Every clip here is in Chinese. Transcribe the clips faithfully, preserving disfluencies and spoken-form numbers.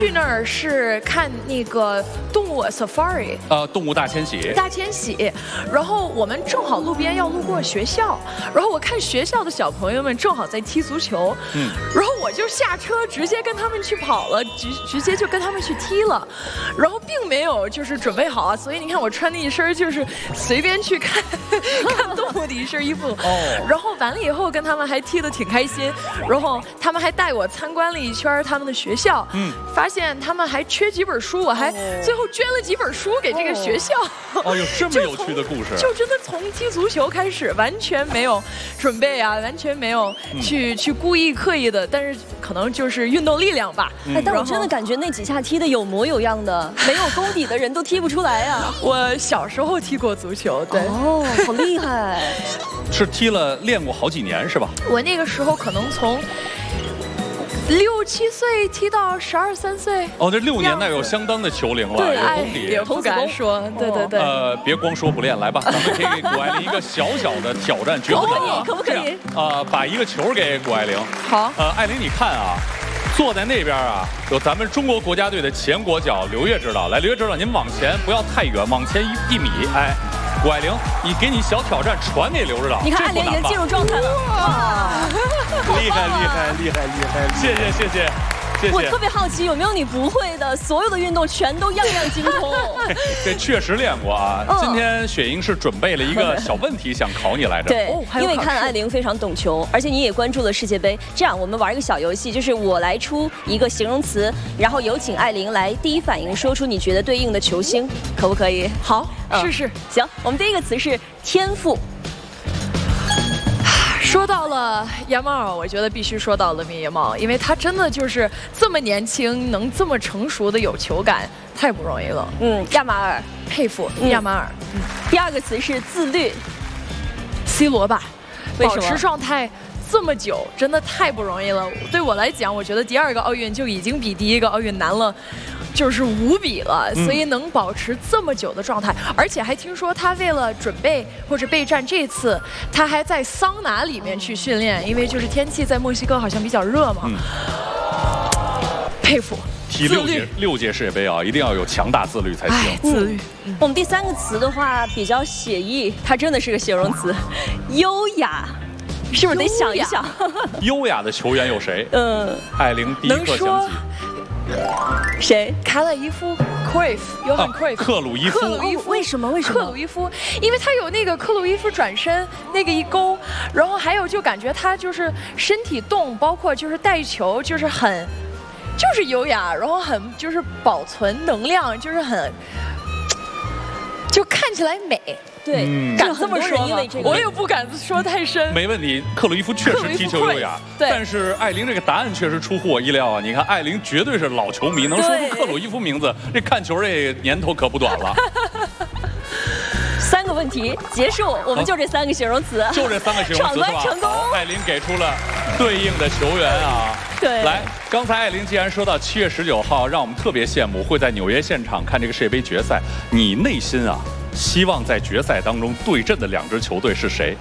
去那儿是看那个动物 safari， 呃，动物大迁徙。 大迁徙，然后我们正好路边要路过学校，然后我看学校的小朋友们正好在踢足球，嗯，然后我就下车直接跟他们去跑了，直直接就跟他们去踢了，然后并没有就是准备好啊，所以你看我穿的一身就是随便去看看动物的一身衣服，哦，然后完了以后跟他们还踢得挺开心，然后他们还带我参观了一圈他们的学校，嗯，发现他们还缺几本书，我还最后捐了几本书给这个学校。 哦，有这么有趣的故事， 就真的从踢足球开始，完全没有准备啊，完全没有去、嗯、去故意刻意的，但是可能就是运动力量吧。 嗯、哎，但我真的感觉那几下踢的有模有样的，没有功底的人都踢不出来啊。 我小时候踢过足球，对， 哦，好厉害， 是踢了练过好几年是吧？ 我那个时候可能从六七岁踢到十二三岁。 哦，这六年那有相当的球龄了， 对， 有功底， 也不敢说，对对对。 呃，别光说不练，来吧，咱们可以给谷爱凌一个小小的挑战，绝不可以， 可不可以？ 啊，把一个球给谷爱凌。 好。 呃，爱凌，你看啊，坐在那边啊，有咱们中国国家队的前国脚刘烨指导。来，刘烨指导，您往前不要太远，往前一一米，哎。谷爱凌，你给你小挑战传给刘指导。 你看，爱凌已经进入状态了。哇， 厉害厉害厉害厉害！谢谢谢谢谢谢。 我特别好奇，有没有你不会的？所有的运动全都样样精通。 这确实练过啊。哦、今天雪莹是准备了一个小问题想考你来着。 对，哦、因为看爱凌非常懂球，而且你也关注了世界杯。这样，我们玩一个小游戏，就是我来出一个形容词，然后有请爱凌来第一反应说出你觉得对应的球星，可不可以？ 好。试试行，我们第一个词是天赋。 说到了亚马尔，我觉得必须说到了米野茂，因为他真的就是这么年轻，能这么成熟的有球感，太不容易了。 嗯，亚马尔， 佩服亚马尔。 嗯，第二个词是自律。 C 罗吧， 为什么？ 保持状态这么久，真的太不容易了。对我来讲，我觉得第二个奥运就已经比第一个奥运难了。就是无比了，所以能保持这么久的状态，嗯、而且还听说他为了准备或者备战这次，他还在桑拿里面去训练，因为就是天气在墨西哥好像比较热嘛。嗯、佩服。 踢六届六届世界杯啊，一定要有强大自律才行。 自律。 嗯、我们第三个词的话比较写意，它真的是个形容词，优雅。是不是得想一想？ 优雅的球员有谁？嗯，爱凌第一个想起。 谁？ 卡拉伊夫 ，Cruyff， 约翰 Cruyff， 克鲁伊夫。 克鲁伊夫， 为什么？为什么？ 克鲁伊夫，因为他有那个克鲁伊夫转身那个一勾，然后还有就感觉他就是身体动，包括就是带球，就是很，就是优雅，然后很就是保存能量，就是很，就看起来美。 对，嗯、敢这么说吗？ 我也不敢说太深。 没问题，克鲁伊夫确实踢球优雅，但是爱凌这个答案确实出乎我意料啊！你看，爱凌绝对是老球迷，能说出克鲁伊夫名字，这看球这年头可不短了。 三个问题结束，我们就这三个形容词， 就这三个形容词是吧？ 闯关成功， 爱凌给出了对应的球员啊。 对， 来，刚才爱凌既然说到七月十九号，让我们特别羡慕会在纽约现场看这个世界杯决赛，你内心啊？希望在决赛当中对阵的两支球队是谁？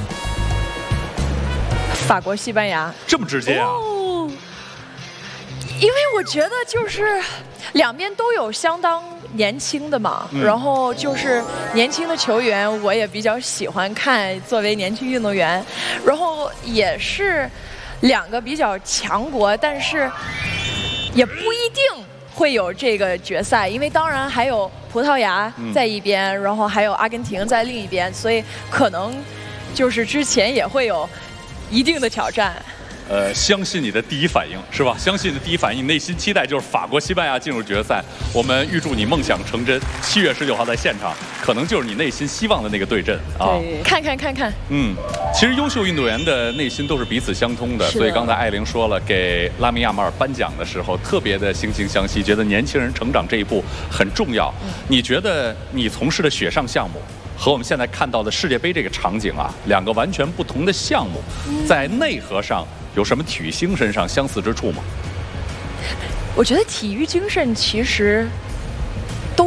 法国、西班牙。 这么直接啊？ 哦，因为我觉得就是两边都有相当年轻的嘛，嗯、然后就是年轻的球员，我也比较喜欢看。作为年轻运动员，然后也是两个比较强国，但是也不一定会有这个决赛，因为当然还有葡萄牙在一边，嗯、然后还有阿根廷在另一边，所以可能就是之前也会有一定的挑战。 呃，相信你的第一反应是吧？相信你的第一反应，你内心期待就是法国、西班牙进入决赛。我们预祝你梦想成真。七月十九号在现场，可能就是你内心希望的那个对阵啊！ 看看看看。 嗯，其实优秀运动员的内心都是彼此相通的，所以刚才爱凌说了，给拉米亚马尔颁奖的时候，特别的惺惺相惜，觉得年轻人成长这一步很重要。嗯、你觉得你从事的雪上项目？和我们现在看到的世界杯这个场景啊，两个完全不同的项目，在内核上有什么体育精神上相似之处吗？ 我觉得体育精神其实都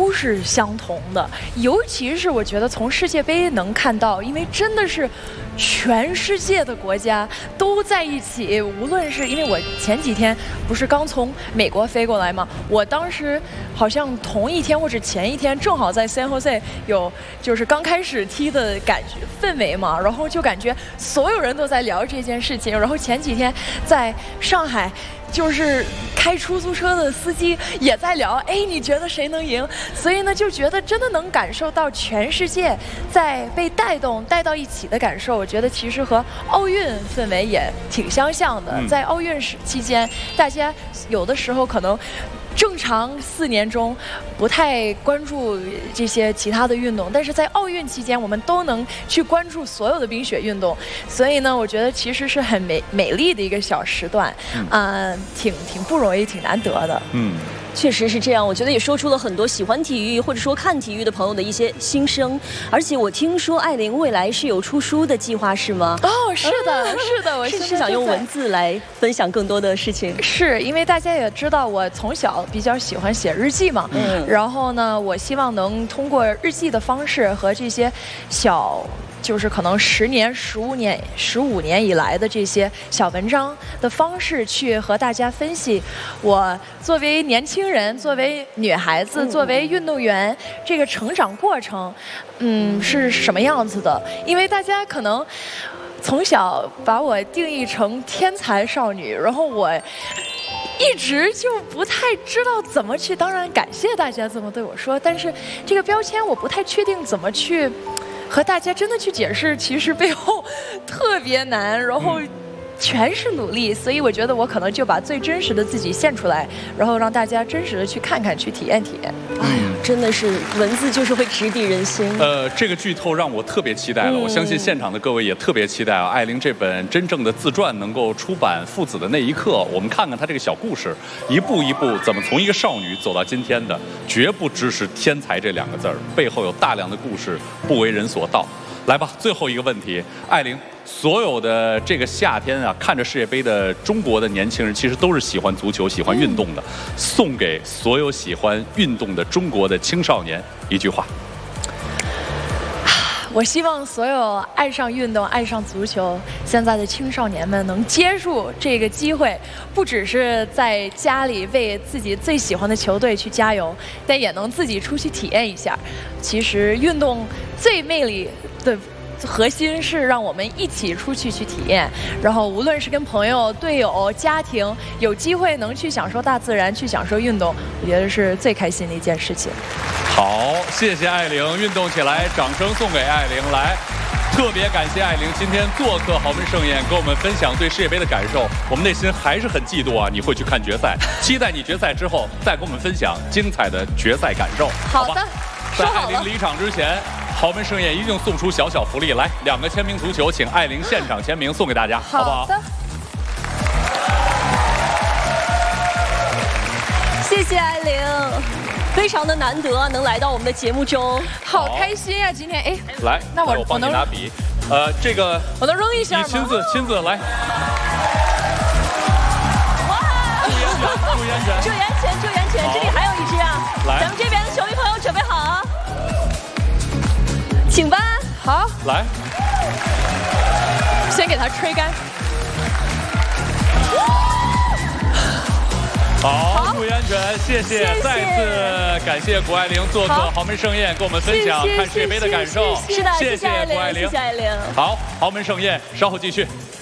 都是相同的，尤其是我觉得从世界杯能看到，因为真的是全世界的国家都在一起，无论是因为我前几天不是刚从美国飞过来吗？我当时好像同一天或者前一天正好在 San Jose 有就是刚开始踢的感觉氛围嘛，然后就感觉所有人都在聊这件事情，然后前几天在上海。就是开出租车的司机也在聊，哎，你觉得谁能赢？所以呢，就觉得真的能感受到全世界在被带动、带到一起的感受。我觉得其实和奥运氛围也挺相像的。 嗯、 在奥运时期间，大家有的时候可能。正常四年中不太关注这些其他的运动，但是在奥运期间，我们都能去关注所有的冰雪运动，所以呢，我觉得其实是很美美丽的一个小时段，啊、嗯呃，挺挺不容易，挺难得的。 嗯。 确实是这样，我觉得也说出了很多喜欢体育或者说看体育的朋友的一些心声。而且我听说艾琳未来是有出书的计划，是吗？ 哦，是的，啊、是的，我是是想用文字来分享更多的事情。 是因为大家也知道，我从小比较喜欢写日记嘛，嗯，然后呢，我希望能通过日记的方式和这些小。就是可能十年、十五年、十五年以来的这些小文章的方式，去和大家分析我作为年轻人、作为女孩子、作为运动员这个成长过程，嗯，是什么样子的？因为大家可能从小把我定义成天才少女，然后我。一直就不太知道怎么去，当然感谢大家这么对我说，但是这个标签我不太确定怎么去和大家真的去解释，其实背后特别难，然后全是努力，所以我觉得我可能就把最真实的自己献出来，然后让大家真实的去看看，去体验体验。 哎呀，真的是文字就是会直抵人心。 呃，这个剧透让我特别期待了，嗯、我相信现场的各位也特别期待啊！艾琳这本真正的自传能够出版父子的那一刻，我们看看她这个小故事，一步一步怎么从一个少女走到今天的，绝不只是天才这两个字儿，背后有大量的故事不为人所道。来吧，最后一个问题，艾琳，所有的这个夏天啊，看着世界杯的中国的年轻人，其实都是喜欢足球、喜欢运动的。送给所有喜欢运动的中国的青少年一句话： 我希望所有爱上运动、爱上足球现在的青少年们能接住这个机会，不只是在家里为自己最喜欢的球队去加油，但也能自己出去体验一下。其实运动最魅力的核心是让我们一起出去去体验，然后无论是跟朋友、队友、家庭，有机会能去享受大自然，去享受运动，我觉得是最开心的一件事情。 好，谢谢艾琳，运动起来，掌声送给艾琳。来，特别感谢艾琳今天做客豪门盛宴，跟我们分享对世界杯的感受。我们内心还是很嫉妒啊，你会去看决赛，期待你决赛之后再跟我们分享精彩的决赛感受。 好的， 在艾琳离场之前，豪门盛宴一定送出小小福利，来两个签名足球，请艾琳现场签名送给大家，好不好？ 好的。 谢谢艾琳，非常的难得能来到我们的节目中， 好开心啊！今天哎， 来， 那我我帮你拿笔，呃，这个我能扔一下吗？ 你亲自亲自来。哇！注意安全， 注意安全，注意安全，这里还有一只啊！ 来， 咱们这边的球迷朋友准备好啊！请吧， 好， 来， 先给它吹干。 好，注意安全，谢谢，谢谢再次感谢谷爱凌做客豪门盛宴，跟我们分享看世界杯的感受。 是的， 谢谢谷爱凌， 谢谢艾琳。 好，豪门盛宴稍后继续。